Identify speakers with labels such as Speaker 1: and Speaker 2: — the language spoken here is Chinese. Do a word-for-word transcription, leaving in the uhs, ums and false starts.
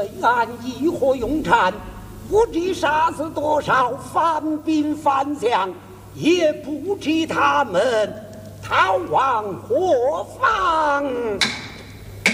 Speaker 1: 虽然义和勇战，不知杀死多少反兵反将，也不知他们逃往何方。